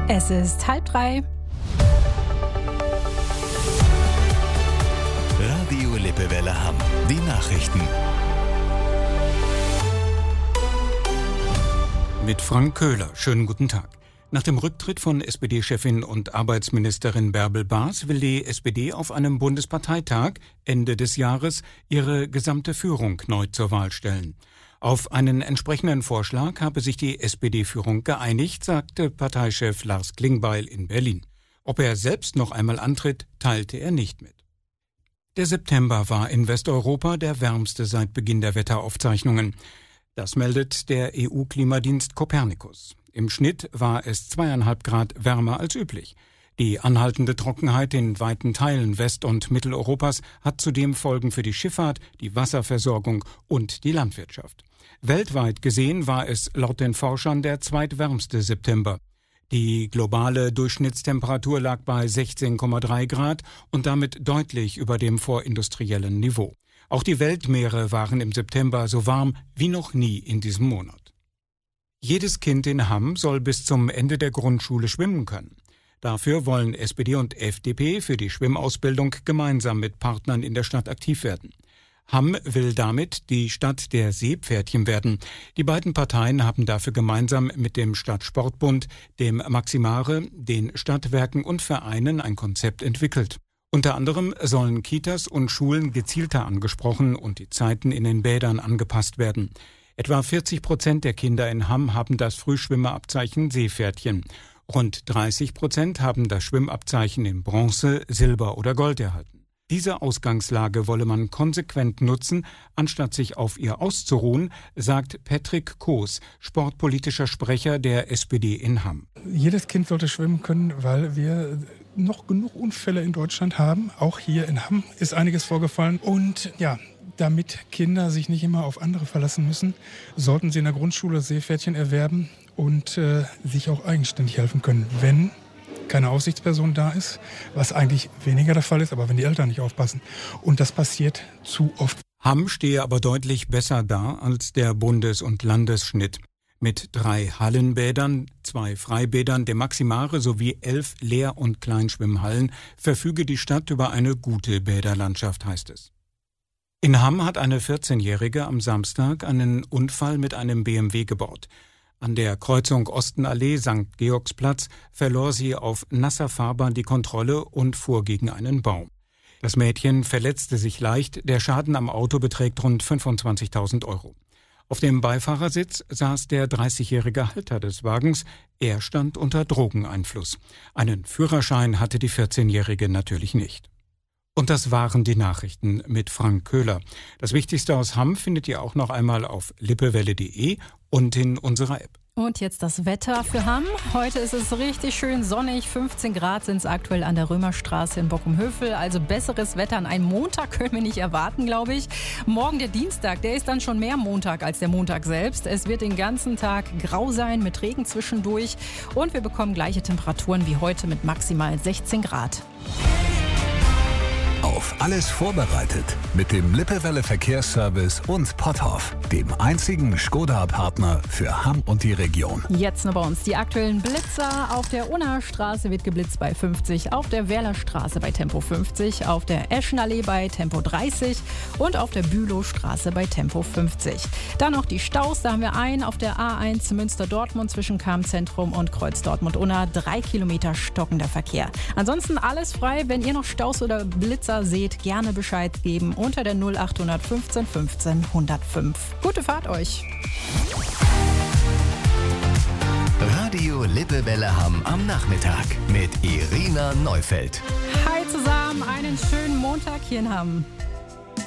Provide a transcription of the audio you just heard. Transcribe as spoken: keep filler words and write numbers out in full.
Es ist halb drei. Radio Lippewelle Hamm. Die Nachrichten. Mit Frank Köhler. Schönen guten Tag. Nach dem Rücktritt von S P D-Chefin und Arbeitsministerin Bärbel Baas will die S P D auf einem Bundesparteitag Ende des Jahres ihre gesamte Führung neu zur Wahl stellen. Auf einen entsprechenden Vorschlag habe sich die S P D-Führung geeinigt, sagte Parteichef Lars Klingbeil in Berlin. Ob er selbst noch einmal antritt, teilte er nicht mit. Der September war in Westeuropa der wärmste seit Beginn der Wetteraufzeichnungen. Das meldet der E U-Klimadienst Copernicus. Im Schnitt war es zweieinhalb Grad wärmer als üblich. Die anhaltende Trockenheit in weiten Teilen West- und Mitteleuropas hat zudem Folgen für die Schifffahrt, die Wasserversorgung und die Landwirtschaft. Weltweit gesehen war es laut den Forschern der zweitwärmste September. Die globale Durchschnittstemperatur lag bei sechzehn Komma drei Grad und damit deutlich über dem vorindustriellen Niveau. Auch die Weltmeere waren im September so warm wie noch nie in diesem Monat. Jedes Kind in Hamm soll bis zum Ende der Grundschule schwimmen können. Dafür wollen S P D und F D P für die Schwimmausbildung gemeinsam mit Partnern in der Stadt aktiv werden. Hamm will damit die Stadt der Seepferdchen werden. Die beiden Parteien haben dafür gemeinsam mit dem Stadtsportbund, dem Maximare, den Stadtwerken und Vereinen ein Konzept entwickelt. Unter anderem sollen Kitas und Schulen gezielter angesprochen und die Zeiten in den Bädern angepasst werden. Etwa vierzig Prozent der Kinder in Hamm haben das Frühschwimmerabzeichen Seepferdchen. Rund dreißig Prozent haben das Schwimmabzeichen in Bronze, Silber oder Gold erhalten. Diese Ausgangslage wolle man konsequent nutzen, anstatt sich auf ihr auszuruhen, sagt Patrick Koos, sportpolitischer Sprecher der S P D in Hamm. Jedes Kind sollte schwimmen können, weil wir noch genug Unfälle in Deutschland haben. Auch hier in Hamm ist einiges vorgefallen. Und ja, damit Kinder sich nicht immer auf andere verlassen müssen, sollten sie in der Grundschule Seepferdchen erwerben und äh, sich auch eigenständig helfen können, wenn keine Aufsichtsperson da ist, was eigentlich weniger der Fall ist, aber wenn die Eltern nicht aufpassen. Und das passiert zu oft. Hamm stehe aber deutlich besser da als der Bundes- und Landesschnitt. Mit drei Hallenbädern, zwei Freibädern, dem Maximare sowie elf Lehr- und Kleinschwimmhallen verfüge die Stadt über eine gute Bäderlandschaft, heißt es. In Hamm hat eine vierzehnjährige am Samstag einen Unfall mit einem B M W gebaut. An der Kreuzung Ostenallee Sankt Georgsplatz verlor sie auf nasser Fahrbahn die Kontrolle und fuhr gegen einen Baum. Das Mädchen verletzte sich leicht, der Schaden am Auto beträgt rund fünfundzwanzigtausend Euro. Auf dem Beifahrersitz saß der dreißigjährige Halter des Wagens, er stand unter Drogeneinfluss. Einen Führerschein hatte die vierzehnjährige natürlich nicht. Und das waren die Nachrichten mit Frank Köhler. Das Wichtigste aus Hamm findet ihr auch noch einmal auf lippewelle punkt de und in unserer App. Und jetzt das Wetter für Hamm. Heute ist es richtig schön sonnig. fünfzehn Grad sind es aktuell an der Römerstraße in Bockum-Hövel. Also besseres Wetter an einem Montag können wir nicht erwarten, glaube ich. Morgen der Dienstag, der ist dann schon mehr Montag als der Montag selbst. Es wird den ganzen Tag grau sein mit Regen zwischendurch. Und wir bekommen gleiche Temperaturen wie heute mit maximal sechzehn Grad. Auf alles vorbereitet mit dem Lippewelle Verkehrsservice und Potthoff, dem einzigen Skoda-Partner für Hamm und die Region. Jetzt noch bei uns die aktuellen Blitzer. Auf der Unnaer Straße wird geblitzt bei fünfzig, auf der Werlerstraße bei Tempo fünfzig, auf der Eschenallee bei Tempo dreißig und auf der Bülowstraße bei Tempo fünfzig. Dann noch die Staus, da haben wir einen auf der A eins Münster-Dortmund zwischen Cham-Zentrum und Kreuz Dortmund-Unna. Drei Kilometer stockender Verkehr. Ansonsten alles frei, wenn ihr noch Staus oder Blitzer seht, gerne Bescheid geben unter der null acht fünfzehn fünfzehn hundertfünf. Gute Fahrt euch! Radio Lippewelle Hamm am Nachmittag mit Irina Neufeld. Hi zusammen, einen schönen Montag hier in Hamm.